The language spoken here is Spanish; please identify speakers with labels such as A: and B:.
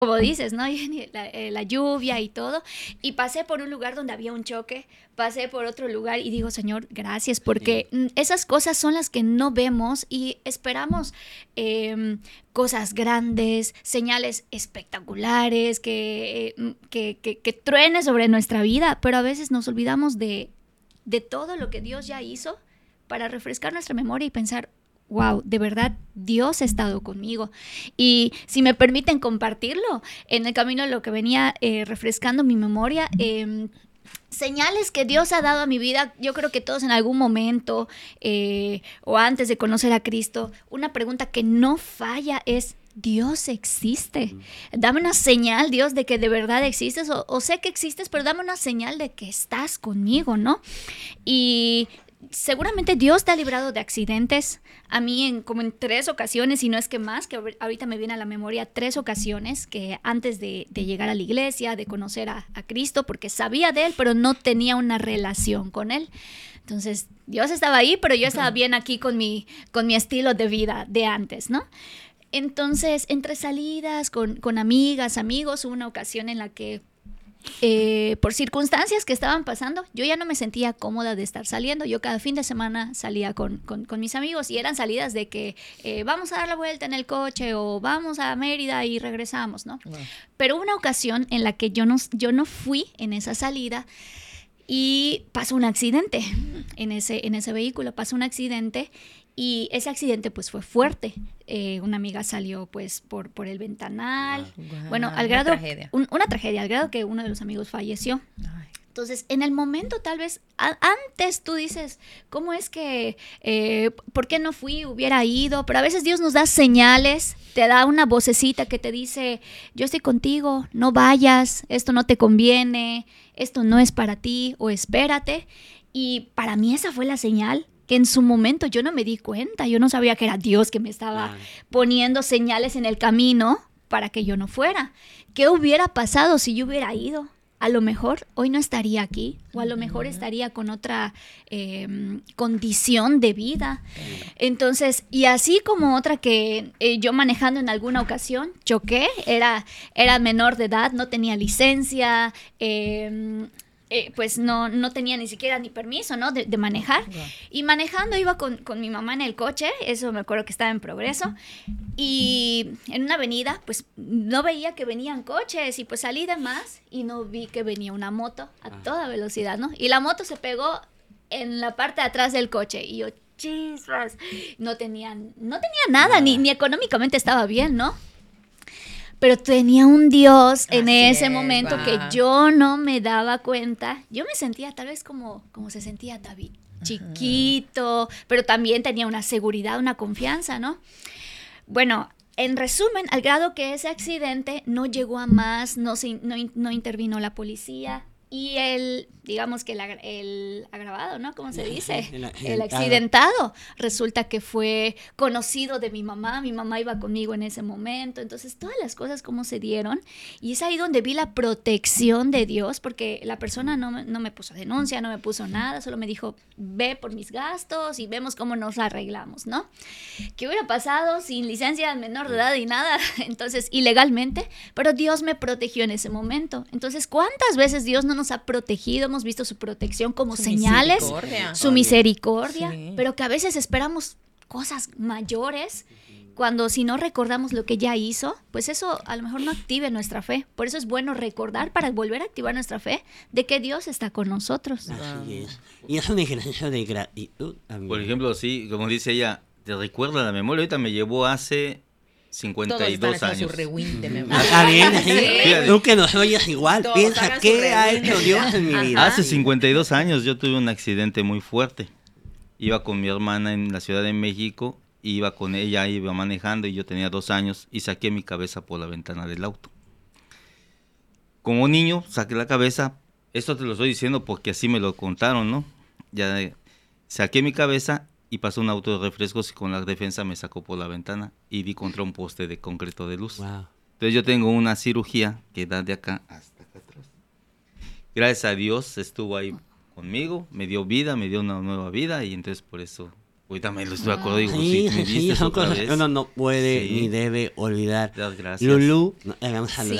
A: como dices, ¿no? La lluvia y todo, y pasé por un lugar donde había un choque, pasé por otro lugar y digo, Señor, gracias, porque esas cosas son las que no vemos y esperamos cosas grandes, señales espectaculares, que truene sobre nuestra vida, pero a veces nos olvidamos de todo lo que Dios ya hizo para refrescar nuestra memoria y pensar, wow, de verdad Dios ha estado conmigo. Y si me permiten compartirlo, en el camino lo que venía refrescando mi memoria, señales que Dios ha dado a mi vida, yo creo que todos en algún momento o antes de conocer a Cristo, una pregunta que no falla es, Dios existe. Dame una señal, Dios, de que de verdad existes, o sé que existes, pero dame una señal de que estás conmigo, ¿no? Y seguramente Dios te ha librado de accidentes. A mí como en 3 ocasiones, y no es que más, que ahorita me viene a la memoria 3 ocasiones que antes de llegar a la iglesia, de conocer a Cristo, porque sabía de Él, pero no tenía una relación con Él. Entonces, Dios estaba ahí, pero yo estaba bien aquí con mi estilo de vida de antes, ¿no? Entonces, entre salidas con amigas, amigos, hubo una ocasión en la que por circunstancias que estaban pasando, yo ya no me sentía cómoda de estar saliendo. Yo cada fin de semana salía con mis amigos y eran salidas de que vamos a dar la vuelta en el coche o vamos a Mérida y regresamos, ¿no? Wow. Pero hubo una ocasión en la que yo no fui en esa salida y pasó un accidente en ese vehículo, pasó un accidente. Y ese accidente pues fue fuerte. Una amiga salió pues por el ventanal. Wow, bueno, al grado una tragedia, al grado que uno de los amigos falleció. Ay. Entonces, en el momento tal vez, antes tú dices, ¿cómo es que, por qué no fui, hubiera ido? Pero a veces Dios nos da señales, te da una vocecita que te dice, yo estoy contigo, no vayas, esto no te conviene, esto no es para ti, o espérate. Y para mí esa fue la señal, que en su momento yo no me di cuenta, yo no sabía que era Dios que me estaba poniendo señales en el camino para que yo no fuera. ¿Qué hubiera pasado si yo hubiera ido? A lo mejor hoy no estaría aquí, o a lo mejor estaría con otra condición de vida. Entonces, y así como otra que yo manejando en alguna ocasión, choqué, era menor de edad, no tenía licencia, pues no tenía ni siquiera ni permiso, ¿no? de manejar. Okay. Y manejando iba con mi mamá en el coche, eso me acuerdo que estaba en Progreso, y en una avenida, pues no veía que venían coches, y pues salí de más y no vi que venía una moto a toda velocidad, ¿no? Y la moto se pegó en la parte de atrás del coche, y yo, chispas, no tenía nada, ni económicamente estaba bien, ¿no? Pero tenía un Dios en ese momento que yo no me daba cuenta. Yo me sentía tal vez como se sentía David, chiquito, pero también tenía una seguridad, una confianza, ¿no? Bueno, en resumen, al grado que ese accidente no llegó a más, no intervino la policía. Y digamos que el agravado, ¿no? ¿Cómo se dice? El accidentado. Resulta que fue conocido de mi mamá iba conmigo en ese momento. Entonces, todas las cosas cómo se dieron. Y es ahí donde vi la protección de Dios, porque la persona no me puso denuncia, no me puso nada, solo me dijo, ve por mis gastos y vemos cómo nos arreglamos, ¿no? ¿Qué hubiera pasado sin licencia, menor de edad y nada? Entonces, ilegalmente, pero Dios me protegió en ese momento. Entonces, ¿cuántas veces Dios no nos ha protegido? Hemos visto su protección como señales, su misericordia, sí. Pero que a veces esperamos cosas mayores, cuando si no recordamos lo que ya hizo, pues eso a lo mejor no active nuestra fe. Por eso es bueno recordar, para volver a activar nuestra fe, de que Dios está con nosotros.
B: Así es. Y es un ejercicio de gratitud también.
C: Por ejemplo, sí, como dice ella, te recuerda la memoria. Ahorita me llevó hace 52 años.
B: Su rewind de memoria. Está bien, ¿sí? Tú que nos oyes igual, todos piensa qué ha hecho Dios en mi vida.
C: Hace 52 años yo tuve un accidente muy fuerte. Iba con mi hermana en la Ciudad de México, iba con ella, iba manejando y yo tenía 2 años y saqué mi cabeza por la ventana del auto. Como niño saqué la cabeza, esto te lo estoy diciendo porque así me lo contaron, ¿no? Ya saqué mi cabeza y pasó un auto de refrescos y con la defensa me sacó por la ventana y di contra un poste de concreto de luz. Wow. Entonces yo tengo una cirugía que da de acá hasta acá atrás. Gracias a Dios estuvo ahí conmigo, me dio vida, me dio una nueva vida y entonces por eso Ahorita me lo estoy acordando, digo,
B: Sí,
C: me
B: sí,
C: diste
B: son
C: otra
B: cosas
C: vez.
B: que uno no puede
C: Sí.
B: ni debe olvidar.
C: Gracias.
B: Lulú, vamos a
A: Sí,